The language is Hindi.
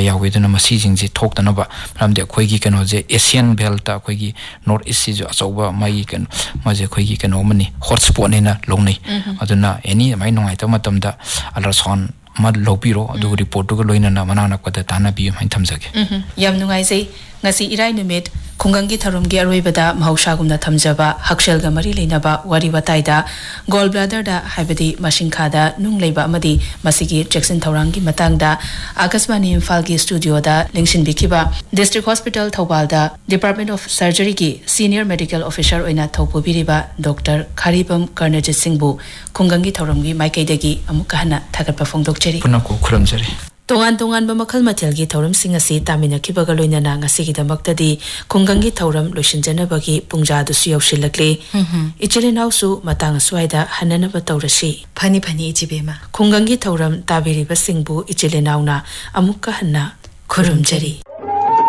यावेदना मसी जिंगजे थोक्तनबा मरमदे अखोइगी Kanoje Asian belt अखोइगी north east जो अचौबा माई कन मजे अखोइगी कनो मनी हॉटस्पॉट नेना लोंगनै अदुना एनी माइ नोंगाइता मतमदा अल्ट्रासाउंड मद लोपिरो अदु रिपोर्ट टु लोइनना मनाना पद ताना बि माइ थमजगे याम नुंगाइजै ngasi irai numit khungangi tharumgi aroibada mahausagumna thamjaba hakselga mari leinaba wari wataida gallbladder da haibadi masingkha da nungleiba amadi masigi jackson thaurangi matangda akasmani imphal gi studio da lingsin bikiba district hospital thobal da department of surgery gi senior medical officer oina thopubiriba dr kharibam karnajit singh bu khungangi tharumgi maikaidagi amukka hana thagatpa phongdokcheri punako khuramjari Tongan tongan bamakhal mathelgi thauram sing asi tamina kibaga loinana ngasi gi damakta khungangi thauram loisinjana bagi pungja du su yausilakle ichilenau su matang swaida hanana ba taurasi phani ichibema khungangi thauram tabiri ba singbu ichilenau na amukka hanna khurumjari